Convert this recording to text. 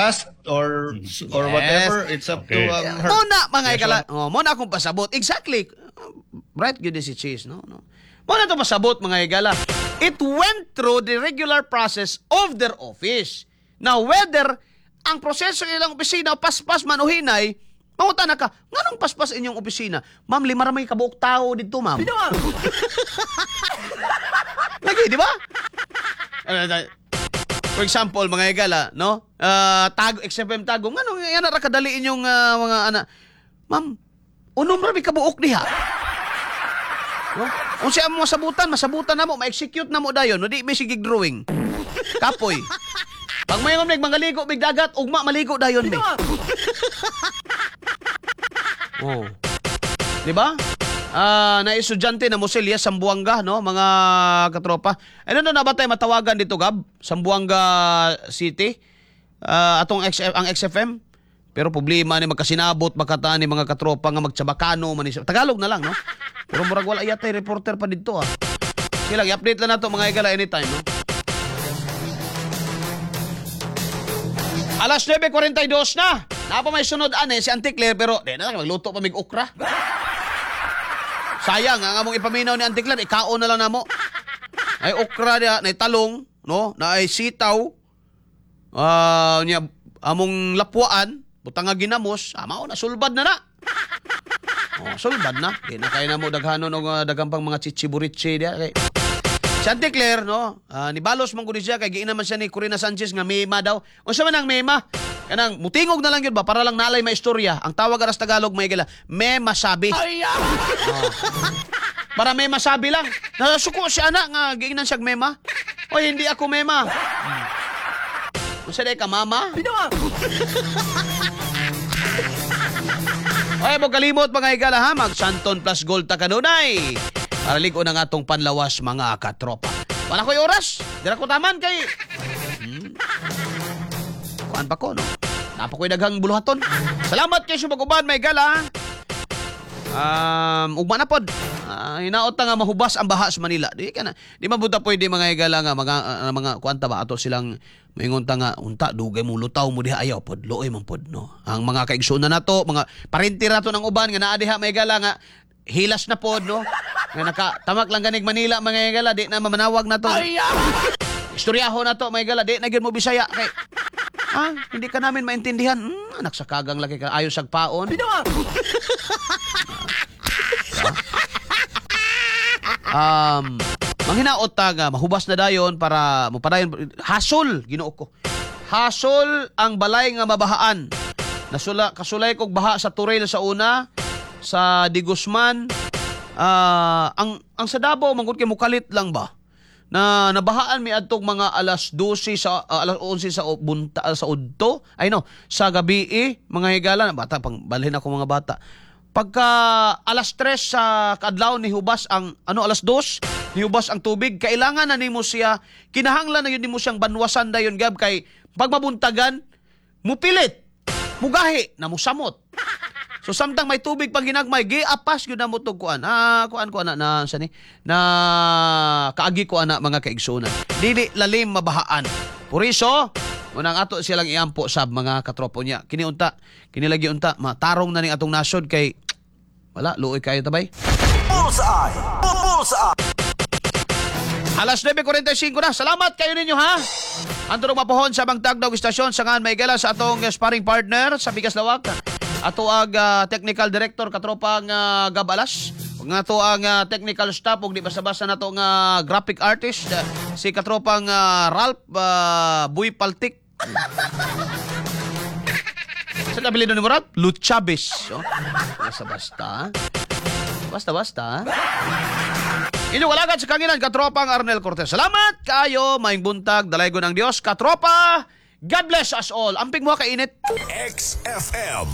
trust or whatever. It's up to her. Muna, mga igala. Muna akong pasabot. Exactly. Right, good si Cheese, no? Muna ito pasabot, mga igala. It went through the regular process of their office. Now, whether ang proseso ilang opisina, paspas man o hinay, mangutan na ka, nganong paspas inyong opisina? Ma'am, 5 ramay kabuok tao dito, ma'am. Lagi, di ba? For example, mga igala, no? XFM tago, nganong yan na kadali inyong mga anak. Ma'am, unom rami kabuok diha. No? Kung siya mo masabutan na mo, ma-execute na mo dayon, no? Di may sigig drawing. Kapoy. Pag may maligo, big dagat, ugma, maligo dayon, may. Oh. Diba? Na estudyante na Moselia, Sambuanga, no? Mga katropa. Ano na ba tayo matawagan dito, Gab? Sambuanga City? Ang XFM? Pero problema ni magkasinabot, makataan ni mga katropa nga magtsabakano. Tagalog na lang, no? Pero murag wala yatay reporter pa dito, ah. Silang, i-update lang na to mga igala anytime, no? Alas 9:42 na. Napa may sunod si Auntie Claire, pero di na magluto pa mig okra. Sayang ang among ipaminaw ni Auntie Claire, ikaon na lang namo. Ay okra dia, na talong, no? Na ay sitaw. Niya among lapuan, butang nga ginamos, mao na sulbad na. Sulbad na. Di na kay namo daghanon og daghang pang mga chichiburitsi dia kay si Auntie Claire, no? Nibalos man gud siya kay giina man siya ni Corina Sanchez nga mema daw. Unsa man ang mema? Kanang mutingog na lang yun ba para lang nalay maistorya. Ang tawag aras Tagalog may gila, mema sabi. Para mema sabi lang. Nasuko si anak nga giinan siya mema. Oy, hindi ako mema. Unsa day ka mama? Oy, mo kalimot mga igala ha, mag Santon plus gold ta kanunay. Para ligo ng atong panlawas mga katropa. Wala ko'y oras. Dira ko taman kay... Kuhaan pa ko, no? Napa ko'y daghang buluhaton. Salamat kay Sumaguban, may gala. Ugma na pod. Hinaot nga mahubas ang baha sa Manila. Di mabuta pwede mga igala nga, mga kuanta ba, ato silang maingunta nga, unta, dugay mo, lutaw mo diha, ayaw pod, looy man pod, no? Ang mga kaigsunan na to, mga parintira to ng uban, nga naadiha may gala nga, hilas na pod, no? Nga nakatamak lang ganig Manila, mga igala, di na mamanawag na to. Istoryaho na to, mga igala, di na gyud mo Bisaya. Kay, hindi ka namin maintindihan. Anak sa kagang laki ka, ayaw sagpaon. Manghinaot taga, mahubas na dayon para mupadayon. Hasol, Ginoo ko. Hasol ang balay nga mabahaan. Kasulay kog baha sa Turel sa una, sa Di Guzman. Ang sa Davao manggut kay mukalit lang ba na nabahaan mi adtong mga alas 12 sa alas 11 sa sa udto sa gabi mga higala bata pang balhin ako mga bata pagka alas 3 sa kadlaw ni hubas ang alas 2 ni hubas ang tubig kailangan na nimo siya kinahanglan na yun nimo siyang banwasan dayon gab kay pag mabuntagan mupilit mugahi na musamot. So samtang may tubig pag ginagmay, giapas gyud na mo tug kuan. Kuan na sa ni na kaagi ko ana mga kaigsunan. Dili lalim mabahaan. Por iso, unang ato silang iampo sab mga katropo niya. Kinilagi unta matarong na ning atong nasod kay wala luoy kayo tabay. Bullseye. Alas 9:45 na. Salamat kayo ninyo ha. Antong mapuhon sa Bangtagdog Istasyon sa ngan Maygala sa atong sparring partner sa Bigas Lawak. Ato ang technical director katropang Gabalas. Nga to ang technical staff ug di basta-basta nato nga graphic artist si katropang Ralph Buy Paltik. Sa apelyido ni Ralph Luchabis. Basta-basta. Inyong alagad sa kanginan katropang Arnel Cortez. Salamat kayo, maing buntag, dalaygon ng Dios katropa. God bless us all. Amping mo kainit. XFM